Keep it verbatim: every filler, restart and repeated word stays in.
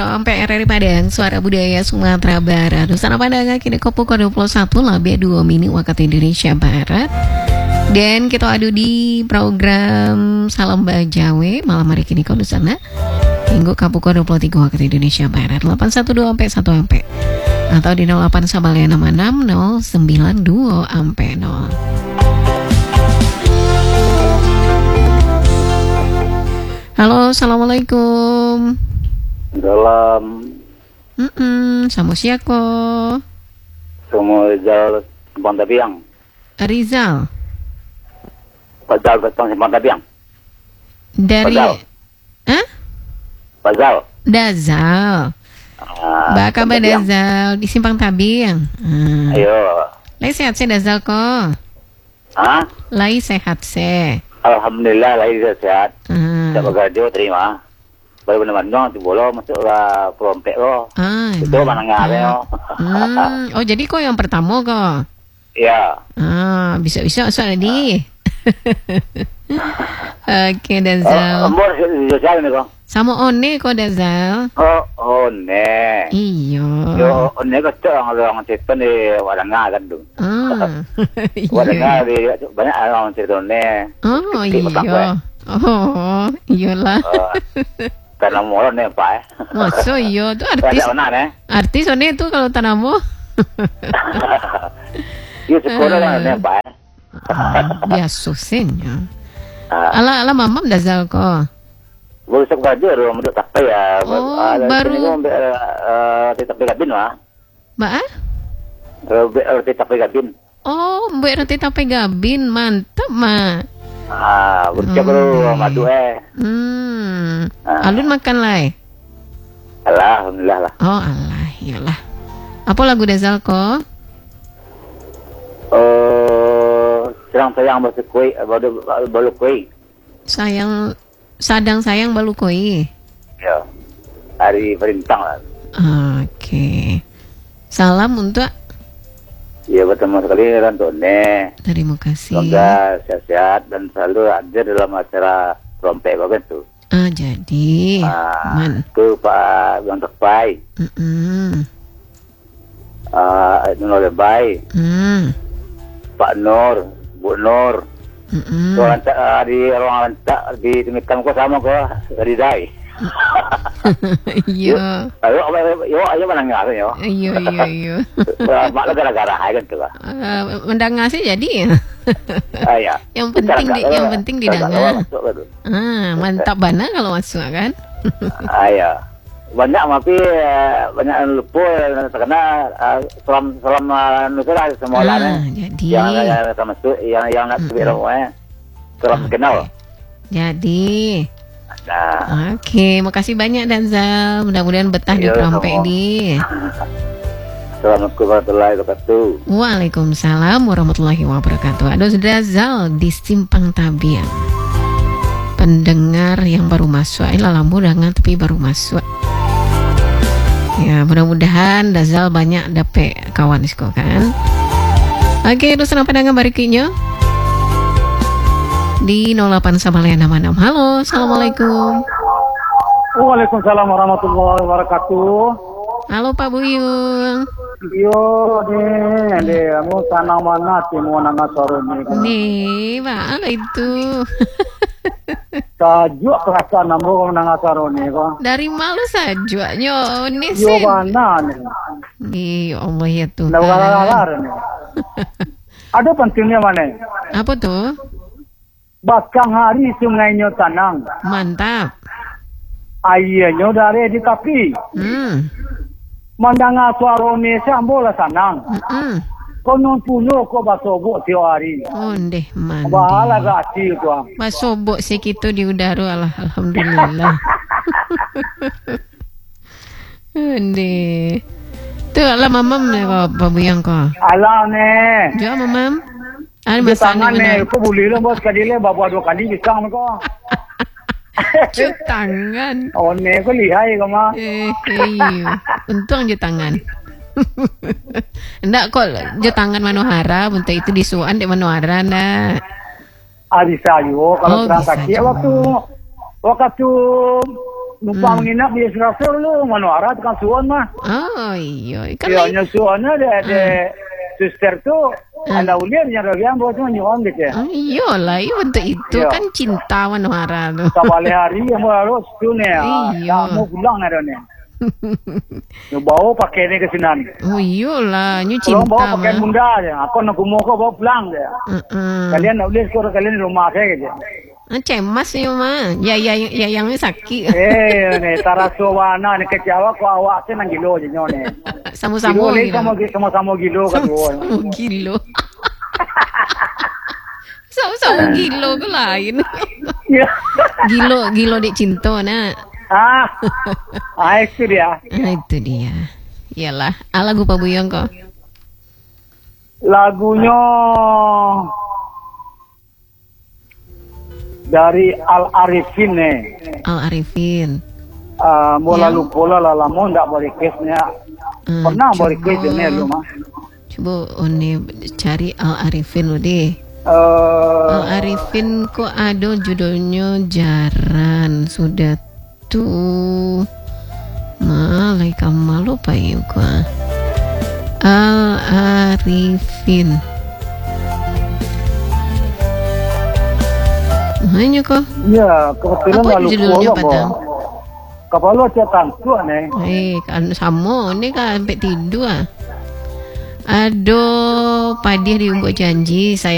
sampai R R I Padang, Suara Budaya Sumatera Barat. Nusana Padang kini kopo dua puluh satu labe dua mini waktu Indonesia Barat. Dan kita adu di program Salam Bajawe malam hari kini kau Nusana. Minggu Kapuko dua puluh tiga waktu Indonesia Barat delapan satu dua sampai satu sampai atau di nol delapan Sabalaya enam enam nol sembilan dua sampai nol. Halo, assalamualaikum. Dalam Mm-mm, sama siako? semua Rizal Simpang Tabiang. Rizal Fazal Betong Simpang Tabiang. dari Fazal. Hah? Fazal. Dazal. Ah, Baka Simpang Tabiang. Dazal di Simpang Tabiang. Hmm. Ayo. Lai sehat se Dazal ko. Hah? Lai sehat se. Alhamdulillah lahir sehat. Hmm. Tak bekerja terima. Baru benar-benar tu bola masuk lah perompek lo. Ah, Itu mana ngare lo. Hmm. Oh jadi kau yang pertama kau? Ya. Ah, bisa-bisa soal tadi. Oke Oh, Dazal. umur sosial ni kau. Sama One kau Dazal. Oh, oh ne. Iyo. Yo, ne kau tu orang orang cerita ni orang kan tu. Ah. Orang Iya. ni banyak orang cerita ni. Oh Sikit petang iya. Oh iyalah. Oh, Karena moron ni Pak eh. Masa iya tu Tak artis. ada mana eh. Artis One tu kalau tanamo. Dia sekolah lah ni Pak eh. Biasa senya. Ah, Ala ala mamam Dazal ko. baru saya kerja tu menurut tak payah. Oh, baru. Ini ambil eh tetap kabin lah. Ba? Eh tetap kabin. Oh, mbak roti tape gabin, mantap ma. Ah, bercak Hmm. baru madu eh. Hmm. Ah. Alun makan lai. Alhamdulillah lah. Oh alah, iyalah. Apa lagu Dazal ko? Eh, serang sayang baru kue, baru baru kue. Sayang sadang sayang balu koi. Ya. Hari perintang lah. Oke. Salam untuk Ya bertemu sekali dengan Tone. terima kasih. Semoga sehat-sehat dan selalu ada dalam acara rompek bagian tu. Ah jadi Ah, man. tu Pak Bang Tepai, Mm-mm. ah Nur Lebay, Mm. Pak Nur, Bu Nur. Mm-mm. Tu orang tak ah, di orang tak di temikan ko sama ko dari dai. Iya. Ayo ayo ayo ayo mana ngare yo. Iya iya iya. Mak gara-gara hai kan tu lah. Eh, mendengar sih jadi. Ah ya. Yang penting di, yang penting didengar. Masuk ke tu. Ah, mantap bana kalau masuk kan. Ah ya. Banyak tapi eh, banyak yang lupa karena uh, selam selam uh, nusra semua lah Ah, eh. jadi. Yang yang sama tu yang yang nak tu eh. Selam kenal. Jadi. Nah, Oke, makasih banyak Dazal. Mudah-mudahan betah di Iya, Prompek sama. di. Assalamualaikum warahmatullahi wabarakatuh. Waalaikumsalam warahmatullahi wabarakatuh. Ada Dazal di Simpang Tabiang. Pendengar yang baru masuk, ini lampu dengan tapi baru masuk. Ya, mudah-mudahan Dazal banyak dapet kawan isko kan. Oke, terus apa dengan barikinya? Di nol delapan Sabalaya enam enam. Halo, assalamualaikum. Waalaikumsalam warahmatullahi wabarakatuh. Halo Pak Buyung. Yo deh, deh, kamu tanah mana timu nanga sore ni? Nih, mana itu? Tajuk perasaan namu nanga sore ni kau. Dari malu saja, nyo Yo nesin. mana ni? Ih, Allah ya Tuhan. Dah galar ni. Ada pentingnya mana? Apa tuh? Bakang hari sungainya tanang, Mantap. airnya dari di tepi. Hmm. Mandanga suara ni sambola sanang. Hmm. Konon puno ko basobo tiap hari. Oh, deh, mandi. Bahala gati tu. Masobok si kita di udara lah, alhamdulillah. Deh. Tu lah mamam ni Pak Buyang ko. Alah ni. Jo mamam. Ada Di masalah tangan mana? ni, kau boleh lah bos kali le, bawa dua kali bisa kau. Jo tangan. Oh ni, kau lihai kau mah. Eh, iyo. Untung jo tangan. Ndak kok jo tangan Manohara, untuk itu disuan di Manohara ndak. Ah bisa yo, Oh, kalau terang bisa kaki juga. waktu waktu numpang Hmm. menginap di Israfil lu mana arah tekan suan mah. Oh iya, kan Iya, lain- nyusuannya de de suster tuh Hmm. ada ulian yang bagian bosnya nyuan gitu ya. Oh, iyalah, iya bentuk itu Iya. kan cinta Manohara tuh. Sabale hari yang mau lalu situ nih. Iya. Mau pulang ada nih. Yo bawa pakai ini ke sini. Oh iyalah, nyu Kalau cinta bawa pakai mah. bunda aja. Aku nak mau kau bawa pulang deh. Heeh. Kalian nak boleh sekolah kalian di rumah saya gitu. Ah, cemas ya mah. Ya ya ya yang sakit. Eh, nih tarasowana nih kecewa kau awaknya nang gilo aja nyone. Sama-sama Gilo, gitu. sama sama-sama gilo kan gua. Sama gilo. Sama-sama gilo ke lain. Ya. Gilo, gilo di cinta nah. Ah, ah itu dia. Ah, itu dia. Iyalah, ah, lagu Pak Buyong kok. Lagunya dari Al Arifin nih. Al Arifin. Uh, mau Ya. lalu pola lah lama ndak boleh kesnya. Hmm, Pernah coba- boleh kes ini lu mah. Coba Oni cari Al Arifin lo deh. Eh, Al Arifin kok ada judulnya Jaran sudah tuh Malaikat malu apa ya gua Al Arifin hanya kok ya kebetulan Apa lalu judulnya, pola Patang? kok. Kepala cetan tuh nih. eh kan sama ini kan sampai tidur ah. Aduh, Padih di Umbuk Janji saya